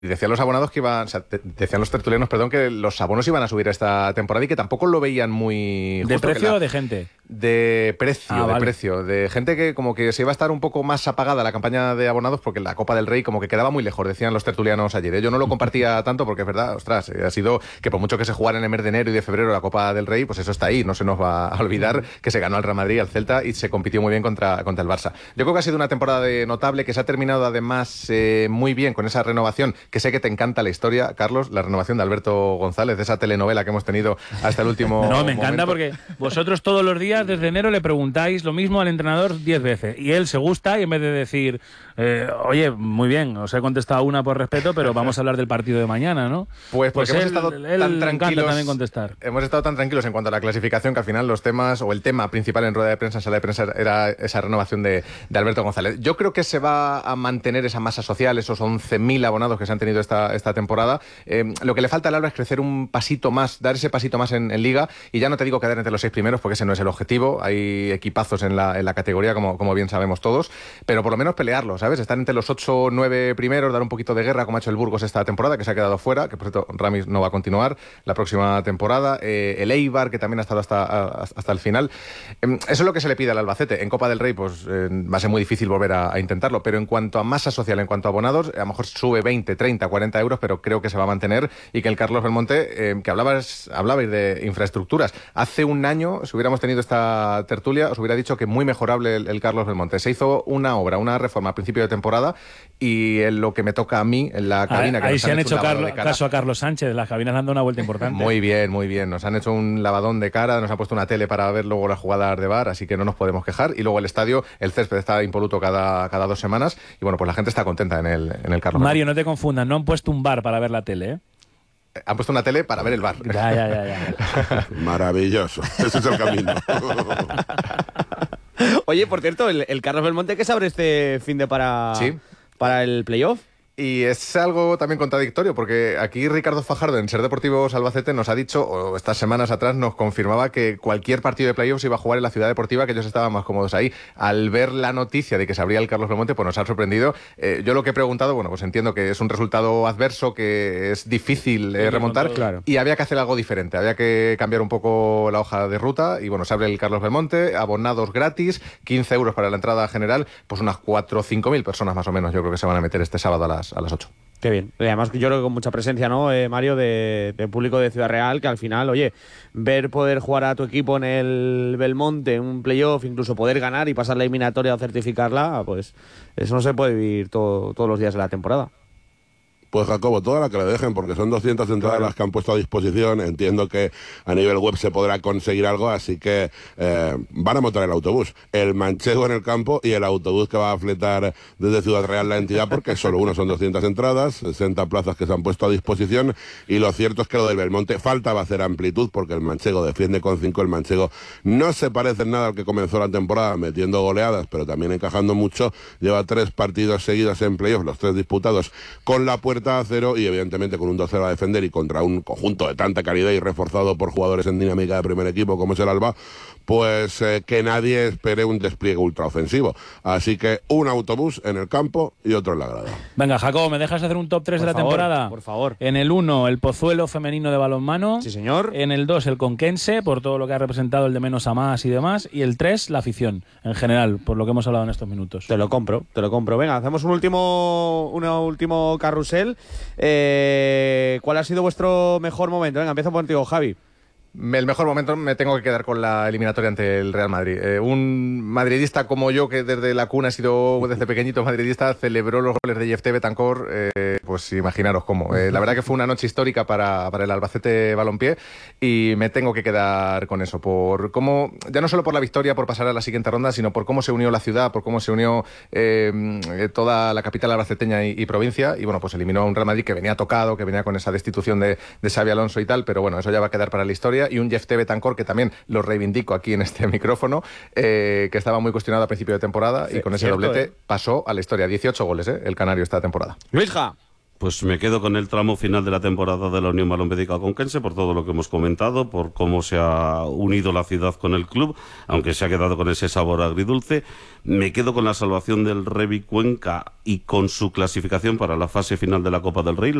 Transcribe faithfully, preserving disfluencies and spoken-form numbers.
Y decían los abonados que iban, o sea, te, decían los tertulianos, perdón, que los abonos iban a subir esta temporada y que tampoco lo veían muy justo. ¿De precio la, o de gente? De precio, ah, de vale. precio. De gente que como que se iba a estar un poco más apagada la campaña de abonados porque la Copa del Rey como que quedaba muy lejos, decían los tertulianos ayer. ¿eh? Yo no lo compartía tanto porque es verdad, ostras, eh, ha sido que por mucho que se jugara en el mes de enero y de febrero la Copa del Rey, pues eso está ahí. No se nos va a olvidar que se ganó al Real Madrid, al Celta y se compitió muy bien contra, contra el Barça. Yo creo que ha sido una temporada de notable, que se ha terminado además eh, muy bien con esa renovación, que sé que te encanta la historia, Carlos, la renovación de Alberto González, de esa telenovela que hemos tenido hasta el último No, me encanta momento. Porque vosotros todos los días desde enero le preguntáis lo mismo al entrenador diez veces y él se gusta y en vez de decir, eh, oye, muy bien, os he contestado una por respeto, pero vamos a hablar del partido de mañana, ¿no? Pues porque pues hemos él, estado él tan le encanta tranquilos también contestar. Hemos estado tan tranquilos en cuanto a la clasificación que al final los temas, o el tema principal en rueda de prensa, en sala de prensa, era esa renovación de, de Alberto González. Yo creo que se va a mantener esa masa social, esos once mil abonados que se han tenido esta, esta temporada. Eh, lo que le falta al Alba es crecer un pasito más, dar ese pasito más en, en Liga, y ya no te digo quedar entre los seis primeros, porque ese no es el objetivo. Hay equipazos en la, en la categoría, como, como bien sabemos todos, pero por lo menos pelearlo, ¿sabes? Estar entre los ocho o nueve primeros, dar un poquito de guerra, como ha hecho el Burgos esta temporada, que se ha quedado fuera, que por cierto Ramis no va a continuar la próxima temporada. Eh, el Eibar, que también ha estado hasta, hasta el final. Eh, eso es lo que se le pide al Albacete. En Copa del Rey, pues eh, va a ser muy difícil volver a, a intentarlo, pero en cuanto a masa social, en cuanto a abonados, a lo mejor sube veinte, treinta, cuarenta euros, pero creo que se va a mantener, y que el Carlos Belmonte, eh, que hablabas, hablabais de infraestructuras, hace un año, si hubiéramos tenido esta tertulia, os hubiera dicho que muy mejorable el, el Carlos Belmonte. Se hizo una obra, una reforma a principio de temporada, y en lo que me toca a mí, en la cabina... Ahí, que ahí nos se han hecho, hecho Carlos, caso a Carlos Sánchez, las cabinas han dado una vuelta importante. Muy bien, muy bien. Nos han hecho un lavadón de cara, nos han puesto una tele para ver luego las jugadas de bar, así que no nos podemos quejar. Y luego el estadio, el césped está impoluto cada, cada dos semanas, y bueno, pues la gente está contenta en el, en el Carlos Mario, Belmonte. No te confundas, no han puesto un bar para ver la tele, ¿eh? Han puesto una tele para ver el bar. Ya, ya, ya, ya. Maravilloso. Ese es el camino. Oye, por cierto, el, el Carlos Belmonte, ¿qué se abre este fin de para, sí. para el playoff? Y es algo también contradictorio, porque aquí Ricardo Fajardo, en Ser Deportivos Albacete, nos ha dicho, o estas semanas atrás nos confirmaba, que cualquier partido de playoffs se iba a jugar en la Ciudad Deportiva, que ellos estaban más cómodos ahí. Al ver la noticia de que se abría el Carlos Belmonte, pues nos ha sorprendido. Eh, yo lo que he preguntado, bueno, pues entiendo que es un resultado adverso, que es difícil eh, remontar, claro. Y había que hacer algo diferente, había que cambiar un poco la hoja de ruta, y bueno, se abre el Carlos Belmonte, abonados gratis, quince euros para la entrada general, pues unas cuatro o cinco mil personas más o menos, yo creo que se van a meter este sábado a las, a las ocho. Qué bien. Y además, yo creo que con mucha presencia, ¿no, eh, Mario, de, de público de Ciudad Real, que al final, oye, ver poder jugar a tu equipo en el Belmonte, en un playoff, incluso poder ganar y pasar la eliminatoria o certificarla, pues eso no se puede vivir todo, todos los días de la temporada. Pues Jacobo, toda la que le dejen, porque son doscientas entradas claro. las que han puesto a disposición. Entiendo que a nivel web se podrá conseguir algo, así que eh, van a montar el autobús. El manchego en el campo y el autobús que va a fletar desde Ciudad Real la entidad, porque solo uno son doscientas entradas, sesenta plazas que se han puesto a disposición, y lo cierto es que lo del Belmonte falta va a hacer amplitud, porque el manchego defiende con cinco. El manchego no se parece en nada al que comenzó la temporada, metiendo goleadas, pero también encajando mucho. Lleva tres partidos seguidos en playoff, los tres disputados con la puerta a cero, y evidentemente con un dos cero a defender, y contra un conjunto de tanta calidad y reforzado por jugadores en dinámica de primer equipo como es el Alba, pues eh, que nadie espere un despliegue ultraofensivo. Así que un autobús en el campo y otro en la grada. Venga, Jacobo, ¿me dejas hacer un top tres por de la favor, temporada? Por favor. En el uno, el Pozuelo femenino de balonmano. Sí, señor. En el dos, el Conquense, por todo lo que ha representado el de menos a más y demás. Y el tres, la afición, en general, por lo que hemos hablado en estos minutos. Te lo compro, te lo compro. Venga, hacemos un último, un último carrusel. Eh, ¿Cuál ha sido vuestro mejor momento? Venga, empiezo contigo, Javi. El mejor momento me tengo que quedar con la eliminatoria ante el Real Madrid. Eh, un madridista como yo, que desde la cuna he sido desde pequeñito madridista, celebró los goles de Yefté Betancor, eh, pues imaginaros cómo. Eh, la verdad que fue una noche histórica para, para el Albacete Balompié, y me tengo que quedar con eso, por cómo, ya no solo por la victoria, por pasar a la siguiente ronda, sino por cómo se unió la ciudad, por cómo se unió eh, toda la capital albaceteña y, y provincia, y bueno, pues eliminó a un Real Madrid que venía tocado, que venía con esa destitución de, de Xabi Alonso y tal, pero bueno, eso ya va a quedar para la historia. Y un Yefté Betancor que también lo reivindico aquí en este micrófono, eh, que estaba muy cuestionado a principio de temporada, y con ese Cierto, doblete eh. pasó a la historia. dieciocho goles, eh, el canario esta temporada. Luisja. Pues me quedo con el tramo final de la temporada de la Unión Balonmédica Conquense por todo lo que hemos comentado, por cómo se ha unido la ciudad con el club, aunque se ha quedado con ese sabor agridulce. Me quedo con la salvación del Revi Cuenca y con su clasificación para la fase final de la Copa del Rey.